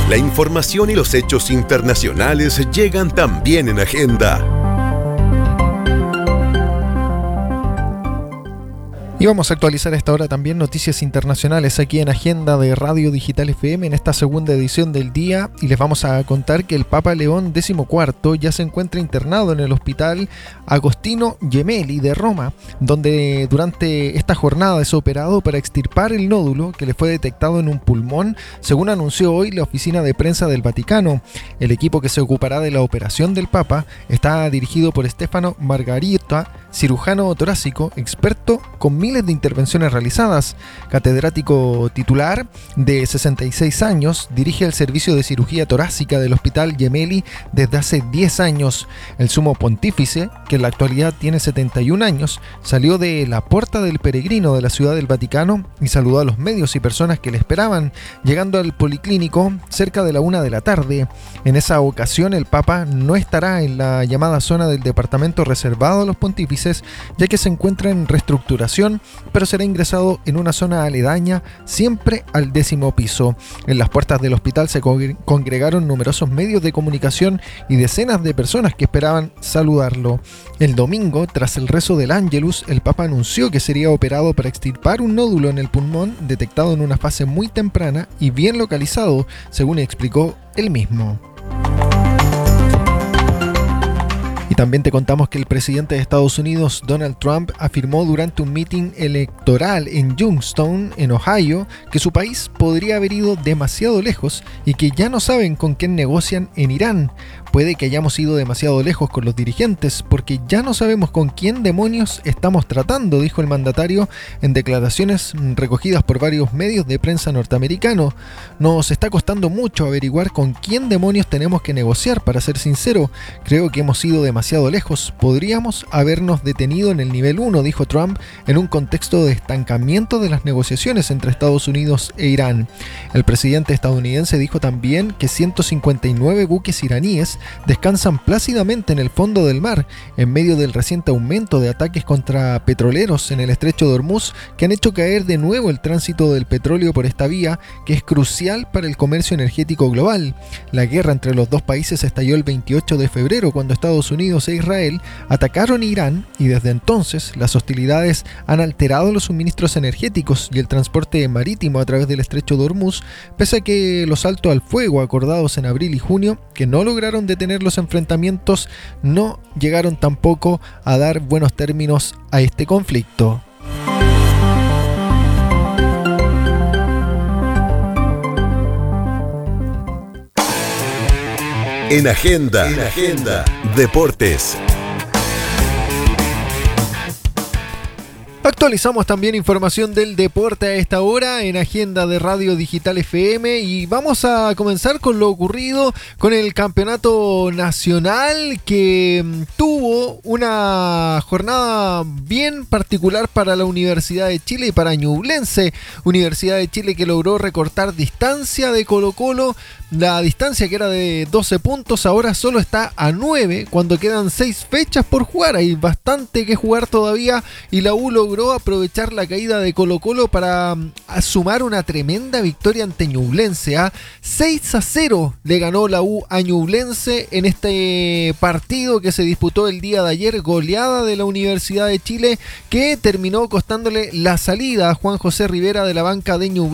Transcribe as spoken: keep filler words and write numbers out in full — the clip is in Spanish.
La información y los hechos internacionales llegan también en Agenda. Y vamos a actualizar a esta hora también noticias internacionales aquí en Agenda de Radio Digital F M en esta segunda edición del día, y les vamos a contar que el Papa León decimocuarto ya se encuentra internado en el Hospital Agostino Gemelli de Roma, donde durante esta jornada es operado para extirpar el nódulo que le fue detectado en un pulmón, según anunció hoy la oficina de prensa del Vaticano. El equipo que se ocupará de la operación del Papa está dirigido por Stefano Margarita, cirujano torácico, experto con miles de intervenciones realizadas. Catedrático titular de sesenta y seis años, dirige el servicio de cirugía torácica del Hospital Gemelli desde hace diez años. El sumo pontífice, que en la actualidad tiene setenta y un años, salió de la Puerta del Peregrino de la Ciudad del Vaticano y saludó a los medios y personas que le esperaban, llegando al policlínico cerca de la una de la tarde. En esa ocasión el Papa no estará en la llamada zona del departamento reservado a los pontífices, ya que se encuentra en reestructuración, pero será ingresado en una zona aledaña, siempre al décimo piso. En las puertas del hospital se congregaron numerosos medios de comunicación y decenas de personas que esperaban saludarlo. El domingo, tras el rezo del Ángelus, el Papa anunció que sería operado para extirpar un nódulo en el pulmón detectado en una fase muy temprana y bien localizado, según explicó él mismo. Y también te contamos que el presidente de Estados Unidos, Donald Trump, afirmó durante un mitin electoral en Youngstown, en Ohio, que su país podría haber ido demasiado lejos y que ya no saben con quién negocian en Irán. Puede que hayamos ido demasiado lejos con los dirigentes porque ya no sabemos con quién demonios estamos tratando, dijo el mandatario en declaraciones recogidas por varios medios de prensa norteamericanos. Nos está costando mucho averiguar con quién demonios tenemos que negociar, para ser sincero. Creo que hemos ido demasiado lejos. Podríamos habernos detenido en el nivel uno, dijo Trump, en un contexto de estancamiento de las negociaciones entre Estados Unidos e Irán. El presidente estadounidense dijo también que ciento cincuenta y nueve buques iraníes descansan plácidamente en el fondo del mar, en medio del reciente aumento de ataques contra petroleros en el estrecho de Hormuz, que han hecho caer de nuevo el tránsito del petróleo por esta vía, que es crucial para el comercio energético global. La guerra entre los dos países estalló el veintiocho de febrero, cuando Estados Unidos e Israel atacaron Irán, y desde entonces las hostilidades han alterado los suministros energéticos y el transporte marítimo a través del estrecho de Hormuz, pese a que los altos al fuego acordados en abril y junio, que no lograron detener los enfrentamientos, no llegaron tampoco a dar buenos términos a este conflicto. En Agenda, en Agenda, Deportes. Actualizamos también información del deporte a esta hora en Agenda de Radio Digital F M, y vamos a comenzar con lo ocurrido con el campeonato nacional, que tuvo una jornada bien particular para la Universidad de Chile y para Ñublense. Universidad de Chile que logró recortar distancia de Colo-Colo. La distancia, que era de doce puntos, ahora solo está a nueve cuando quedan seis fechas por jugar. Hay bastante que jugar todavía y la U logró aprovechar la caída de Colo-Colo para um, sumar una tremenda victoria ante Ñublense. ¿eh? seis a cero le ganó la U a Ñublense en este partido que se disputó el día de ayer. Goleada de la Universidad de Chile, que terminó costándole la salida a Juan José Rivera de la banca de Ñublense